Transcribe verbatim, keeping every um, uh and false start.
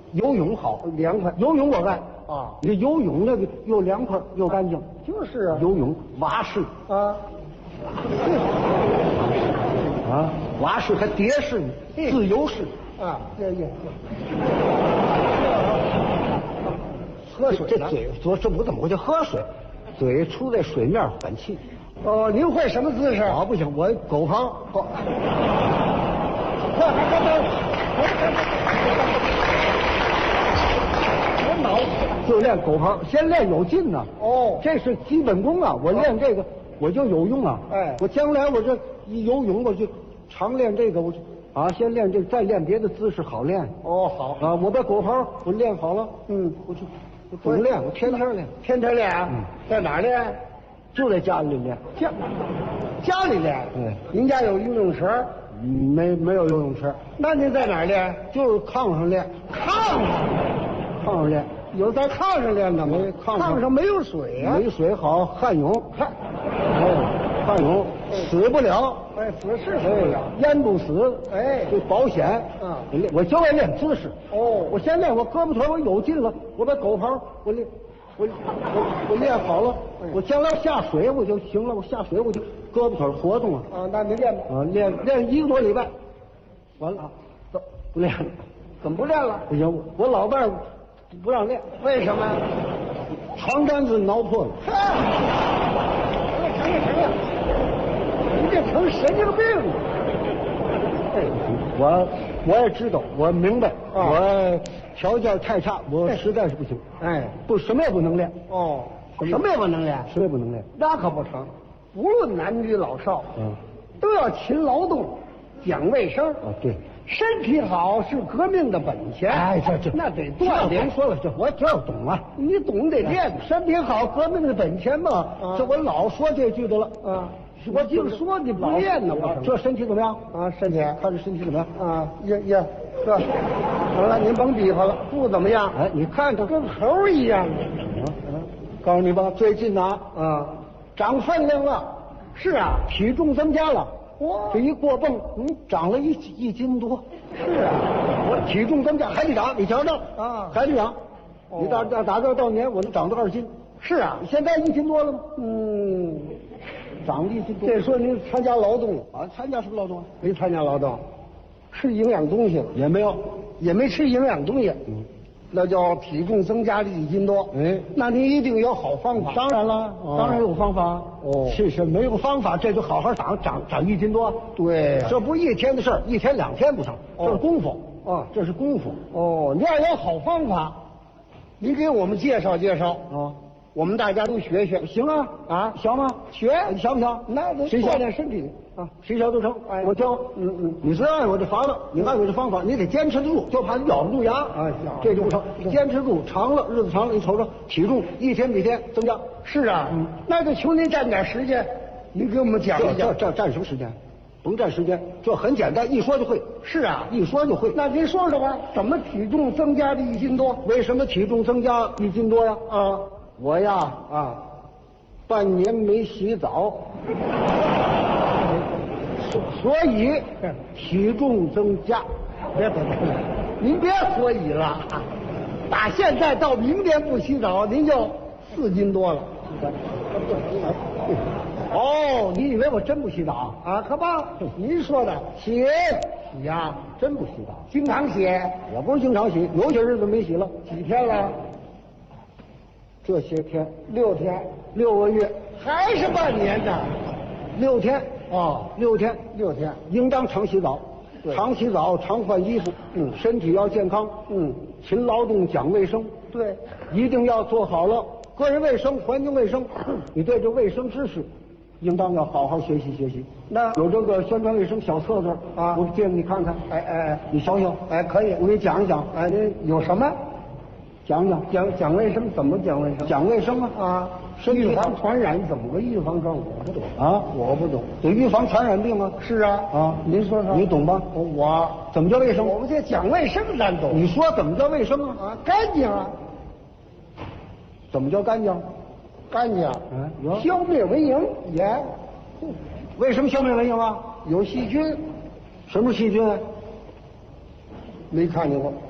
游泳好， 凉快。 游泳我爱啊， 你游泳那个又凉快又干净。 就是啊， 游泳蛙式啊， 啊，蛙式还蝶式呢，自由式啊，这也喝水这嘴说这不怎么回事？喝水，嘴出在水面反气。 哦，您会什么姿势？ 我不行，我狗刨。狗快快快！我脑就练狗刨，先练有劲呐。 哦， 这是基本功啊！我练这个我就有用啊。 哎， 我将来我这一游泳我就常练这个，我就啊先练这个，再练别的姿势好练。 哦，好啊，我把狗刨我练好了，嗯，我就我总练，我天天练， 天天练啊。 嗯， 在哪儿练？ 就在家里练。 家家里练。 对， 您家有游泳池？ 没没有游泳池。 那您在哪儿练？ 就是炕上练。 炕上， 炕上练。 有在炕上练的吗？ 没炕上炕上没有水啊。 没水好旱泳， 看， 哎，旱泳死不了， 哎，死是死不了， 淹不死， 哎， 这保险。 嗯， 我就爱练姿势。 哦， 我现在我胳膊腿我有劲了，我把狗刨我练，我我我练好了，我将来下水我就行了，我下水我就胳膊腿活动了。 啊，那您练吧。 啊，练练一个多礼拜，完了啊，都不练了。 怎么不练了？ 不行，我我老伴儿不让练， 为什么？ 床单子挠破了。 嗨，成了成了，您这成神经病了。 哎，我我也知道，我明白， 啊、 我条件太差，我实在是不行。 哎， 不，什么也不能练。 哦，什么也不能练， 什么也不能练。 那可不成，无论男女老少， 嗯， 都要勤劳动，讲卫生。 啊，对。 身体好是革命的本钱。 哎，这这那得锻炼。 别说了，这我这懂啊。 你懂得练， 身体好，革命的本钱嘛。 啊、 这我老说这句的了。 啊，我净说你不练呢，我这身体怎么样？ 啊，身体看这身体怎么样？ 啊，呀呀，这好了，您甭比划了，不怎么样。 哎，你看着跟猴一样。 嗯嗯，告诉你吧，最近呢， 啊， 长分量了。 是啊， 体重增加了。 哇， 这一过泵，嗯，长了一一斤多。 是啊， 我体重增加还得长，你瞧瞧啊， 还得长。 哦、 你打打打这到年，我能长到二斤。 是啊， 你现在一斤多了吗？ 嗯， 长了一斤多。 这说您参加劳动了啊？参加什么劳动啊？ 没参加劳动，吃营养东西了也没有， 也没吃营养东西。 嗯。 那叫体重增加了一斤多。 哎， 那您一定有好方法。 当然了，哦、当然有方法。 哦， 其实没有方法，这就好好长长长一斤多。 对、啊， 这不一天的事儿，一天两天不成， 哦、 这是功夫。 啊， 这是功夫。 哦，你要有好方法，您给我们介绍介绍啊， 我们大家都学学。 行啊， 啊， 想吗？ 学， 你想不想？ 那得谁锻炼身体啊，谁想都成。 哎， 我教。 嗯嗯， 你是按我这法子，你按我这方法，你得坚持得住，就怕你咬不住牙啊， 这就不成。坚持住，长了日子长了，你瞅瞅体重一天比天增加。 是啊，嗯，那就求您占点时间，您给我们讲一讲。 这这占什么时间？甭占时间，这很简单，一说就会。 是啊， 一说就会。 那您说说吧，怎么体重增加了一斤多？ 为什么体重增加一斤多呀？ 啊， 我呀啊， 半年没洗澡，所以体重增加。 别别别，您别所以了，打现在到明天不洗澡，您就四斤多了。 哦，你以为我真不洗澡啊？可吧，您说的洗洗呀， 真不洗澡， 经常洗， 也不是经常洗，有些日子没洗了。 几天了？ 这些天， 六天， 六个月， 还是半年呢？ 六天哦， 六天， 六天， 应当常洗澡，常洗澡，常换衣服， 嗯， 身体要健康， 嗯， 勤劳动，讲卫生， 对， 一定要做好了个人卫生、环境卫生，你对这卫生知识，应当要好好学习学习。 那有这个宣传卫生小册子啊， 我借给你看看。 哎哎， 你瞧瞧， 哎，可以， 我给你讲一讲。 哎，这有什么？ 讲讲讲讲卫生怎么讲卫生？ 讲卫生啊啊！预防传染怎么个预防法？我不懂啊， 我不懂。 得预防传染病啊。 是啊啊， 您说说， 你懂吧？ 我怎么叫卫生？ 我们这讲卫生咱懂。 你说怎么叫卫生啊？ 啊，干净啊。 怎么叫干净？ 干净。 嗯， 消灭蚊蝇也。 为什么消灭蚊蝇啊？ 有细菌。 什么细菌？ 没看见过。